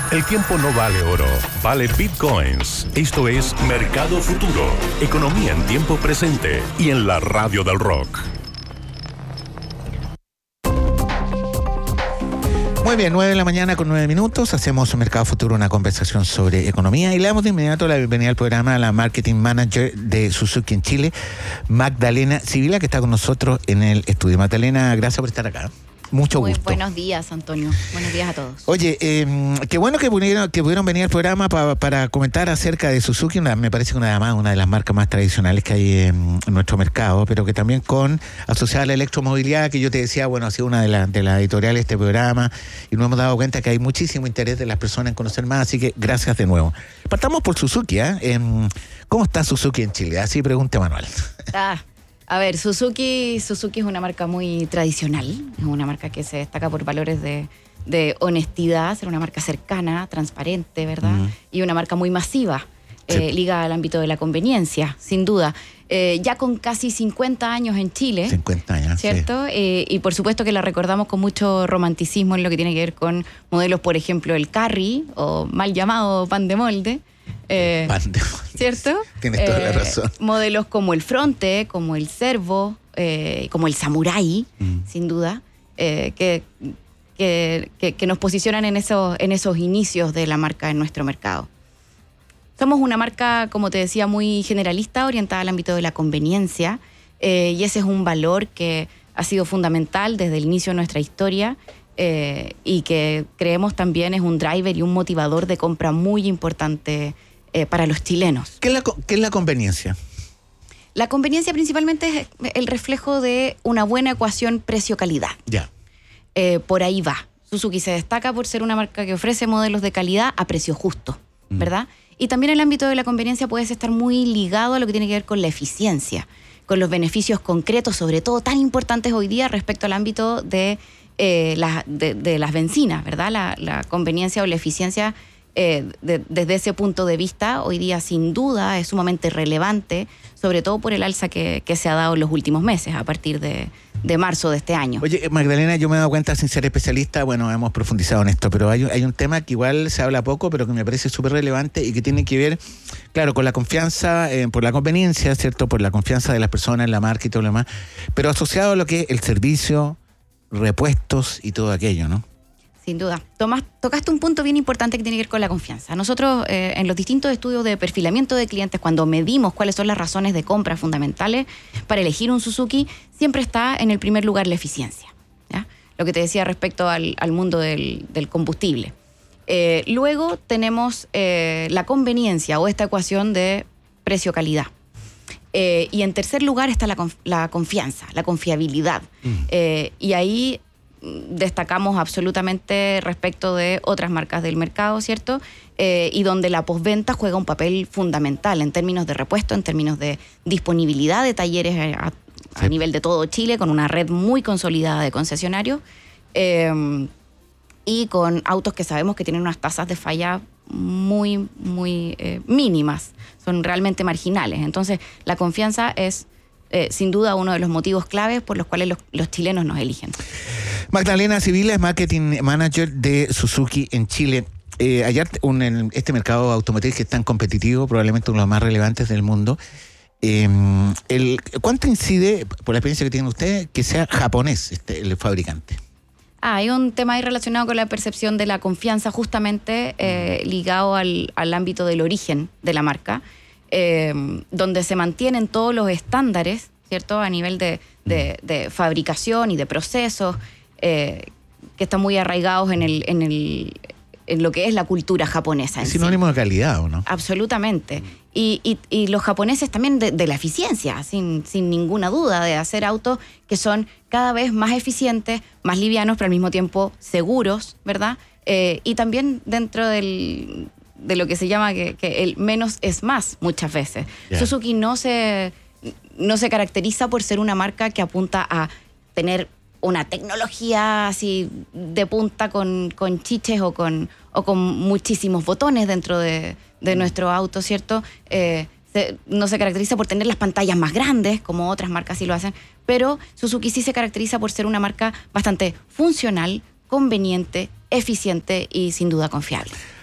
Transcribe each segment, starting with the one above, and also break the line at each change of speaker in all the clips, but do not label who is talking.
El tiempo no vale oro, vale bitcoins. Esto es Mercado Futuro, economía en tiempo presente y en la radio del rock.
Muy bien, 9 a.m. 9 hacemos Mercado Futuro, una conversación sobre economía, y le damos de inmediato la bienvenida al programa a la Marketing Manager de Suzuki en Chile, Magdalena Sibila, que está con nosotros en el estudio. Magdalena, gracias por estar acá. Mucho gusto.
Buenos días, Antonio. Buenos días a todos.
Oye, qué bueno que pudieron venir al programa para comentar acerca de Suzuki, me parece que una de las marcas más tradicionales que hay en nuestro mercado, pero que también asociada a la electromovilidad, que yo te decía, ha sido una de las editoriales de este programa, y nos hemos dado cuenta que hay muchísimo interés de las personas en conocer más, así que gracias de nuevo. Partamos por Suzuki, ¿cómo está Suzuki en Chile? Así pregunta Manuel.
A ver, Suzuki es una marca muy tradicional, es una marca que se destaca por valores de honestidad, ser una marca cercana, transparente, ¿verdad? Y una marca muy masiva, sí, ligada al ámbito de la conveniencia, sin duda. Ya con casi 50 años en Chile.
50 años,
¿cierto? Sí. Y por supuesto que la recordamos con mucho romanticismo en lo que tiene que ver con modelos, por ejemplo, el Carry, o mal llamado pan de molde. ¿Cierto?
Tienes toda la razón.
Modelos como el Fronte, como el Servo, como el Samurai, sin duda, que nos posicionan en esos inicios de la marca en nuestro mercado. Somos una marca, como te decía, muy generalista, orientada al ámbito de la conveniencia, y ese es un valor que ha sido fundamental desde el inicio de nuestra historia, y que creemos también es un driver y un motivador de compra muy importante para los chilenos.
¿Qué es la conveniencia?
La conveniencia principalmente es el reflejo de una buena ecuación precio-calidad.
Ya.
Por ahí va. Suzuki se destaca por ser una marca que ofrece modelos de calidad a precio justo, ¿verdad? Y también el ámbito de la conveniencia puede estar muy ligado a lo que tiene que ver con la eficiencia, con los beneficios concretos, sobre todo tan importantes hoy día respecto al ámbito de las bencinas, ¿verdad? La conveniencia o la eficiencia desde ese punto de vista hoy día sin duda es sumamente relevante, sobre todo por el alza que se ha dado en los últimos meses a partir de marzo de este año.
Oye, Magdalena, yo me he dado cuenta, sin ser especialista, hemos profundizado en esto, pero hay un tema que igual se habla poco, pero que me parece súper relevante y que tiene que ver, claro, con la confianza, por la conveniencia, ¿cierto? Por la confianza de las personas en la marca y todo lo demás, pero asociado a lo que es el servicio, repuestos y todo aquello, ¿no?
Sin duda. Tocaste un punto bien importante que tiene que ver con la confianza. Nosotros, en los distintos estudios de perfilamiento de clientes, cuando medimos cuáles son las razones de compra fundamentales para elegir un Suzuki, siempre está en el primer lugar la eficiencia, ¿ya? Lo que te decía respecto al mundo del combustible. Luego tenemos la conveniencia o esta ecuación de precio-calidad. Y en tercer lugar está la confianza, la confiabilidad. Y ahí destacamos absolutamente respecto de otras marcas del mercado, ¿cierto? Y donde la postventa juega un papel fundamental en términos de repuesto, en términos de disponibilidad de talleres a nivel de todo Chile, con una red muy consolidada de concesionarios, y con autos que sabemos que tienen unas tasas de falla muy, muy mínimas, son realmente marginales. Entonces, la confianza es sin duda uno de los motivos claves por los cuales los chilenos nos eligen.
Magdalena Sibila es Marketing Manager de Suzuki en Chile. Allá en este mercado automotriz que es tan competitivo, probablemente uno de los más relevantes del mundo, ¿cuánto incide, por la experiencia que tienen ustedes, que sea japonés el fabricante?
Hay un tema ahí relacionado con la percepción de la confianza, justamente ligado al ámbito del origen de la marca, donde se mantienen todos los estándares, ¿cierto? A nivel de fabricación y de procesos, que están muy arraigados en lo que es la cultura japonesa.
Es sinónimo de calidad, ¿o no?
Absolutamente. Y los japoneses también de la eficiencia, sin ninguna duda, de hacer autos que son cada vez más eficientes, más livianos, pero al mismo tiempo seguros, ¿verdad? Y también dentro de lo que se llama que el menos es más muchas veces. Yeah. Suzuki no se caracteriza por ser una marca que apunta a tener una tecnología así de punta con chiches o con muchísimos botones dentro de nuestro auto, ¿cierto? No se caracteriza por tener las pantallas más grandes, como otras marcas sí lo hacen, pero Suzuki sí se caracteriza por ser una marca bastante funcional, conveniente, eficiente y sin duda confiable.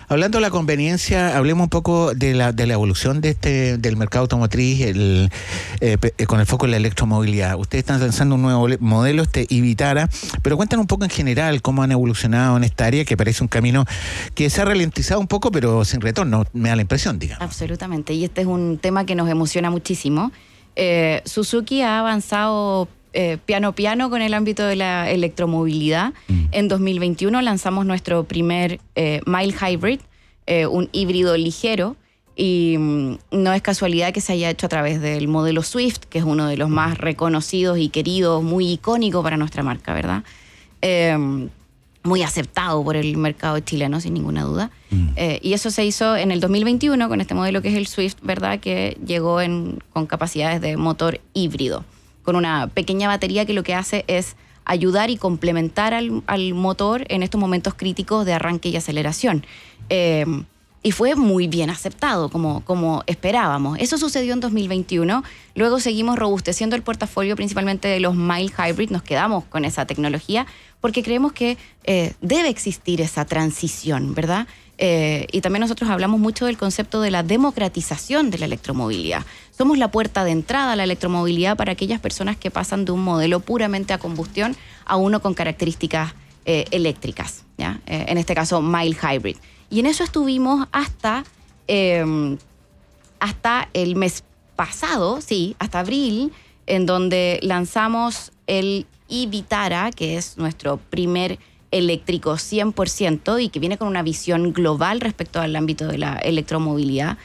Hablando de la conveniencia, hablemos un poco de la evolución del mercado automotriz con el foco en la electromovilidad. Ustedes están lanzando un nuevo modelo, i-Vitara, pero cuéntanos un poco en general cómo han evolucionado en esta área, que parece un camino que se ha ralentizado un poco, pero sin retorno, me da la impresión, digamos.
Absolutamente, y este es un tema que nos emociona muchísimo. Suzuki ha avanzado piano a piano con el ámbito de la electromovilidad. En 2021 lanzamos nuestro primer mild hybrid, un híbrido ligero, y no es casualidad que se haya hecho a través del modelo Swift, que es uno de los más reconocidos y queridos, muy icónico para nuestra marca, ¿verdad? Muy aceptado por el mercado chileno, sin ninguna duda. Y eso se hizo en el 2021 con este modelo que es el Swift, ¿verdad? Que llegó con capacidades de motor híbrido, con una pequeña batería que lo que hace es ayudar y complementar al motor en estos momentos críticos de arranque y aceleración. Y fue muy bien aceptado, como esperábamos. Eso sucedió en 2021. Luego seguimos robusteciendo el portafolio, principalmente de los mild hybrid. Nos quedamos con esa tecnología porque creemos que debe existir esa transición, ¿verdad? Y también nosotros hablamos mucho del concepto de la democratización de la electromovilidad. Somos la puerta de entrada a la electromovilidad para aquellas personas que pasan de un modelo puramente a combustión a uno con características eléctricas, ¿ya? En este caso, mild hybrid. Y en eso estuvimos hasta el mes pasado, sí, hasta abril, en donde lanzamos el i-Vitara, que es nuestro primer eléctrico 100% y que viene con una visión global respecto al ámbito de la electromovilidad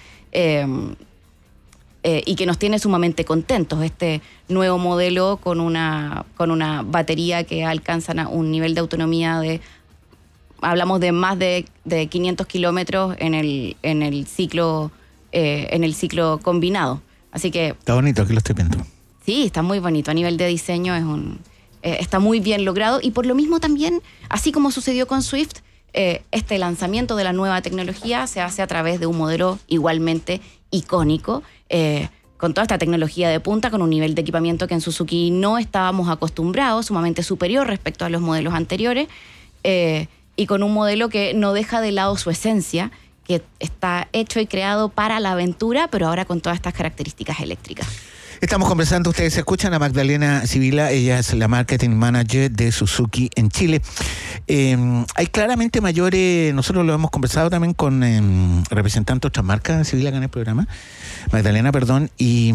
y que nos tiene sumamente contentos. Este nuevo modelo con una batería que alcanza un nivel de autonomía hablamos de más de 500 kilómetros en el ciclo combinado. Así que...
Está bonito, aquí lo estoy viendo.
Sí, está muy bonito. A nivel de diseño está muy bien logrado. Y por lo mismo también, así como sucedió con Swift, este lanzamiento de la nueva tecnología se hace a través de un modelo igualmente icónico, con toda esta tecnología de punta, con un nivel de equipamiento que en Suzuki no estábamos acostumbrados, sumamente superior respecto a los modelos anteriores, y con un modelo que no deja de lado su esencia, que está hecho y creado para la aventura, pero ahora con todas estas características eléctricas.
Estamos conversando, ustedes escuchan a Magdalena Sibila, ella es la Marketing Manager de Suzuki en Chile. Hay claramente mayores, nosotros lo hemos conversado también con representantes de otras marcas, Sibila, acá en el programa, Magdalena, perdón, y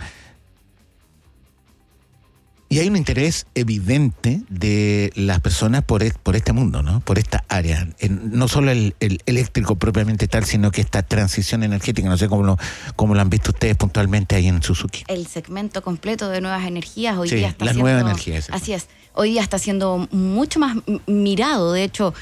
hay un interés evidente de las personas por este mundo, ¿no? Por esta área. No solo el eléctrico propiamente tal, sino que esta transición energética, no sé cómo lo han visto ustedes puntualmente ahí en Suzuki.
El segmento completo de nuevas energías hoy
sí,
día está
las
siendo...
nuevas energías.
Así es. Hoy día está siendo mucho más mirado. De hecho,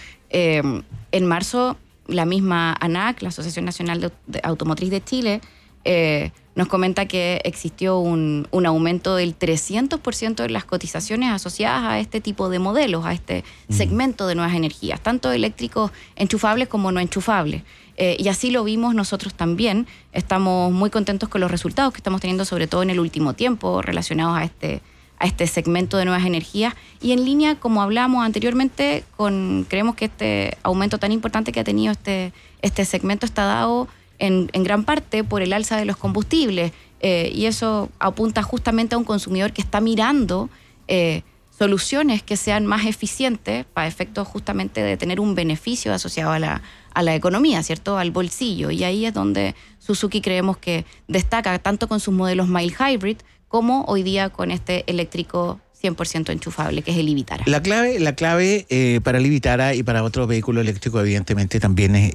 en marzo, la misma ANAC, la Asociación Nacional de Automotriz de Chile, nos comenta que existió un aumento del 300% en las cotizaciones asociadas a este tipo de modelos, a este segmento de nuevas energías, tanto eléctricos enchufables como no enchufables. Y así lo vimos nosotros también. Estamos muy contentos con los resultados que estamos teniendo, sobre todo en el último tiempo, relacionados a este segmento de nuevas energías. Y en línea, como hablamos anteriormente, creemos que este aumento tan importante que ha tenido este segmento está dado en gran parte por el alza de los combustibles, y eso apunta justamente a un consumidor que está mirando soluciones que sean más eficientes para efectos justamente de tener un beneficio asociado a la economía, ¿cierto? Al bolsillo. Y ahí es donde Suzuki creemos que destaca tanto con sus modelos mild hybrid como hoy día con este eléctrico 100% enchufable, que es el i-Vitara. La
clave para el i-Vitara y para otros vehículos eléctricos, evidentemente, también es...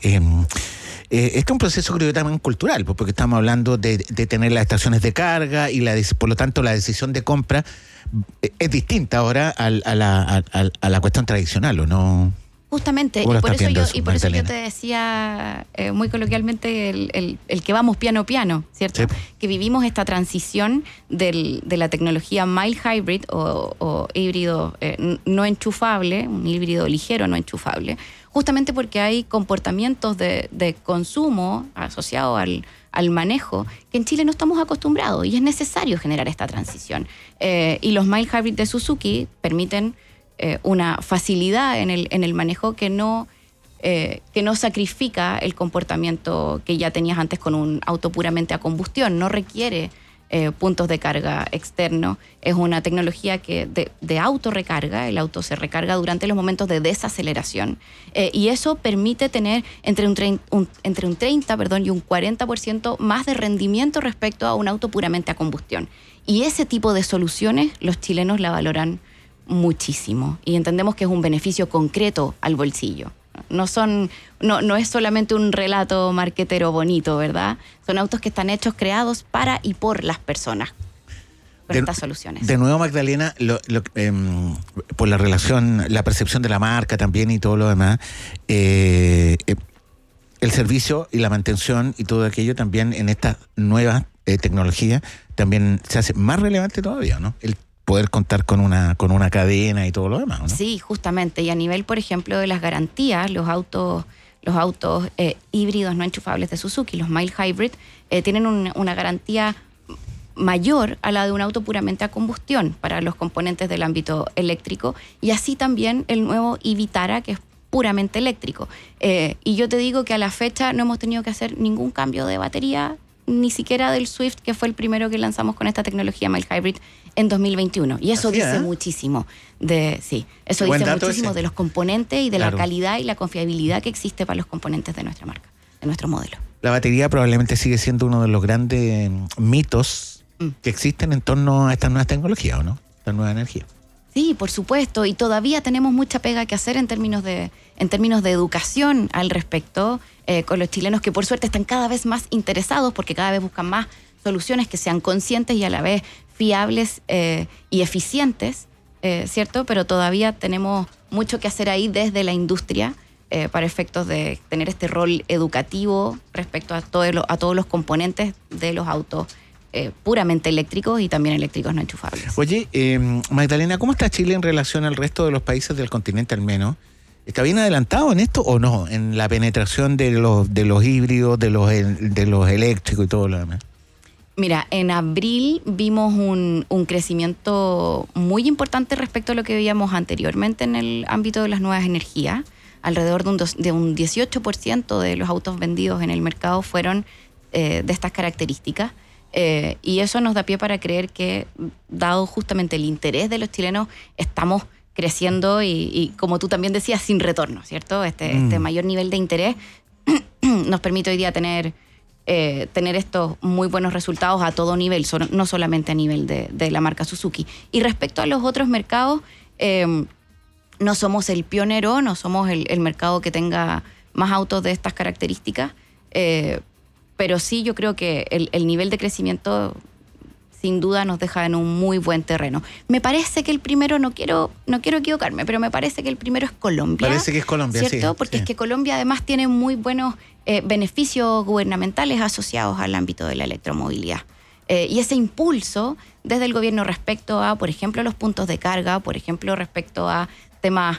este es un proceso, creo, también cultural, porque estamos hablando de tener las estaciones de carga y por lo tanto la decisión de compra es distinta ahora a la cuestión tradicional, ¿o no?
Justamente, y por eso yo te decía muy coloquialmente el que vamos piano a piano, ¿cierto? Sí. Que vivimos esta transición de la tecnología mild hybrid o híbrido no enchufable, un híbrido ligero no enchufable, justamente porque hay comportamientos de consumo asociados al manejo que en Chile no estamos acostumbrados y es necesario generar esta transición. Y los mild hybrid de Suzuki permiten una facilidad en el manejo que no que no sacrifica el comportamiento que ya tenías antes con un auto puramente a combustión, no requiere puntos de carga externo. Es una tecnología que de autorrecarga, el auto se recarga durante los momentos de desaceleración, y eso permite tener entre un 30 y un 40% más de rendimiento respecto a un auto puramente a combustión. Y ese tipo de soluciones los chilenos la valoran muchísimo y entendemos que es un beneficio concreto al bolsillo. No es solamente un relato marquetero bonito, ¿verdad? Son autos que están hechos, creados para y por las personas con estas soluciones.
De nuevo, Magdalena, por la relación, la percepción de la marca también y todo lo demás, el servicio y la mantención y todo aquello también en esta nueva tecnología también se hace más relevante todavía, ¿no? El poder contar con una cadena y todo lo demás, ¿no?
Sí, justamente. Y a nivel, por ejemplo, de las garantías, los autos híbridos no enchufables de Suzuki, los mild hybrid, tienen una garantía mayor a la de un auto puramente a combustión para los componentes del ámbito eléctrico, y así también el nuevo Vitara, que es puramente eléctrico. Y yo te digo que a la fecha no hemos tenido que hacer ningún cambio de batería, ni siquiera del Swift, que fue el primero que lanzamos con esta tecnología mild hybrid en 2021. Y eso dice muchísimo de los componentes y de la calidad y la confiabilidad que existe para los componentes de nuestra marca, de nuestro modelo.
La batería probablemente sigue siendo uno de los grandes mitos que existen en torno a estas nuevas tecnologías, ¿o no? La nueva energía.
Sí, por supuesto, y todavía tenemos mucha pega que hacer en términos de educación al respecto, con los chilenos, que por suerte están cada vez más interesados porque cada vez buscan más soluciones que sean conscientes y a la vez fiables y eficientes, ¿cierto? Pero todavía tenemos mucho que hacer ahí desde la industria para efectos de tener este rol educativo respecto a todos los componentes de los autos puramente eléctricos y también eléctricos no enchufables.
Oye, Magdalena, ¿cómo está Chile en relación al resto de los países del continente al menos? ¿Está bien adelantado en esto o no? En la penetración de los híbridos, de los eléctricos y todo lo demás.
Mira, en abril vimos un crecimiento muy importante respecto a lo que veíamos anteriormente en el ámbito de las nuevas energías. Alrededor de un 18% de los autos vendidos en el mercado fueron de estas características. Y eso nos da pie para creer que, dado justamente el interés de los chilenos, estamos creciendo y como tú también decías, sin retorno, ¿cierto? Este mayor nivel de interés nos permite hoy día tener estos muy buenos resultados a todo nivel, no solamente a nivel de la marca Suzuki. Y respecto a los otros mercados, no somos el pionero, no somos el mercado que tenga más autos de estas características, pero sí yo creo que el nivel de crecimiento sin duda nos deja en un muy buen terreno. Me parece que el primero, no quiero equivocarme, pero me parece que el primero es Colombia.
Parece que es Colombia,
¿cierto?
Sí.
Porque
sí.
es que Colombia además tiene muy buenos beneficios gubernamentales asociados al ámbito de la electromovilidad. Y ese impulso desde el gobierno respecto a, por ejemplo, los puntos de carga, por ejemplo, respecto a temas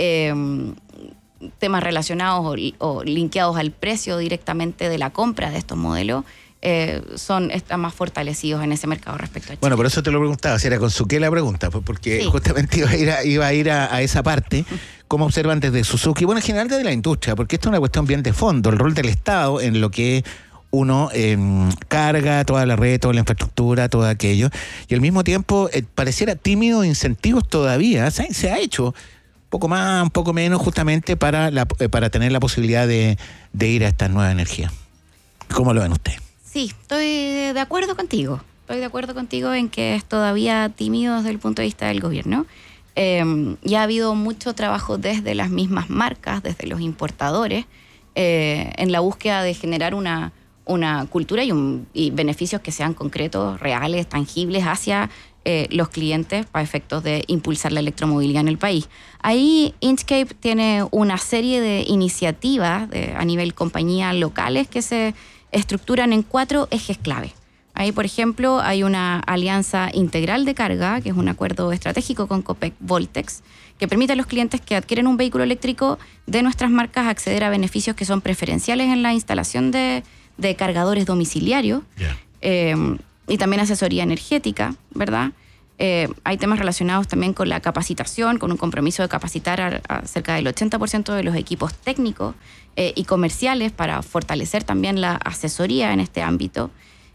relacionados o linkeados al precio directamente de la compra de estos modelos, están más fortalecidos en ese mercado respecto a Chile.
Bueno, por eso te lo preguntaba, si era con su qué la pregunta, pues porque sí, justamente iba a ir a esa parte. ¿Cómo observan desde Suzuki? Bueno, en general desde la industria, porque esto es una cuestión bien de fondo, el rol del Estado en lo que uno carga toda la red, toda la infraestructura, todo aquello, y al mismo tiempo pareciera tímido incentivos todavía. Se ha hecho un poco más, un poco menos, justamente para tener la posibilidad de ir a esta nueva energía. ¿Cómo lo ven ustedes?
Sí, estoy de acuerdo contigo. Estoy de acuerdo contigo en que es todavía tímido desde el punto de vista del gobierno. Ya ha habido mucho trabajo desde las mismas marcas, desde los importadores, en la búsqueda de generar una cultura y beneficios que sean concretos, reales, tangibles hacia los clientes para efectos de impulsar la electromovilidad en el país. Ahí Inchcape tiene una serie de iniciativas a nivel compañía locales que se estructuran en 4 ejes clave. Ahí, por ejemplo, hay una alianza integral de carga, que es un acuerdo estratégico con Copec Voltex, que permite a los clientes que adquieren un vehículo eléctrico de nuestras marcas acceder a beneficios que son preferenciales en la instalación de cargadores domiciliarios, y también asesoría energética, ¿verdad? Hay temas relacionados también con la capacitación, con un compromiso de capacitar a cerca del 80% de los equipos técnicos y comerciales para fortalecer también la asesoría en este ámbito.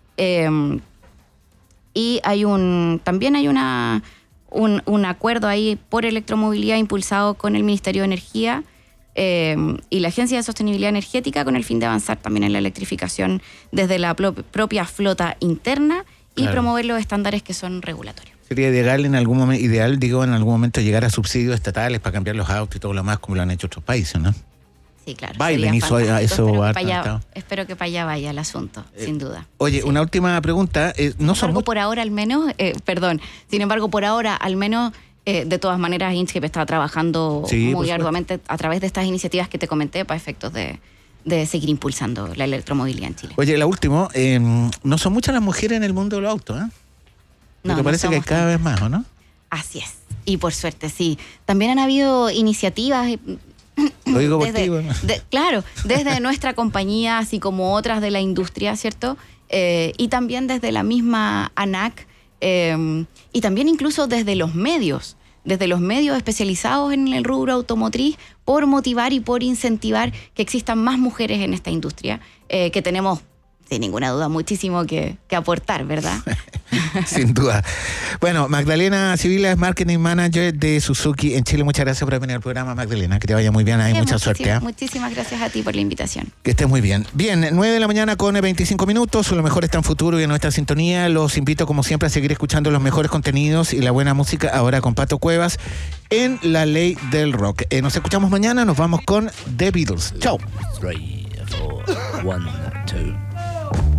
Y también hay un acuerdo ahí por electromovilidad impulsado con el Ministerio de Energía y la Agencia de Sostenibilidad Energética con el fin de avanzar también en la electrificación desde la propia flota interna y promover los estándares que son regulatorios.
Sería ideal en algún momento llegar a subsidios estatales para cambiar los autos y todo lo más como lo han hecho otros países, ¿no?
Sí, claro.
Biden hizo eso.
Espero que para allá vaya el asunto, sin duda.
Oye, una última pregunta.
Por ahora al menos, sin embargo, por ahora al menos, de todas maneras, INSGEP está trabajando muy arduamente a través de estas iniciativas que te comenté para efectos de seguir impulsando la electromovilidad en Chile.
Oye, la última, no son muchas las mujeres en el mundo de los autos, ¿eh? Porque parece que hay cada vez más, ¿o no?
Así es. Y por suerte, sí. También han habido iniciativas...
Lo digo por ti, bueno.
Claro, desde nuestra compañía, así como otras de la industria, ¿cierto? Y también desde la misma ANAC, y también incluso desde los medios especializados en el rubro automotriz, por motivar y por incentivar que existan más mujeres en esta industria, que tenemos, sin ninguna duda, muchísimo que aportar, ¿verdad?
Sin duda. Bueno, Magdalena Sibila es Marketing Manager de Suzuki en Chile. Muchas gracias por venir al programa, Magdalena. Que te vaya muy bien. Hay mucha suerte.
Muchísimas gracias a ti por la invitación.
Que estés muy bien. Bien, 9 de la mañana con 25 minutos. Lo mejor está en futuro y en nuestra sintonía. Los invito, como siempre, a seguir escuchando los mejores contenidos y la buena música ahora con Pato Cuevas en La Ley del Rock. Nos escuchamos mañana. Nos vamos con The Beatles. Chao.
3, 4, 1, 2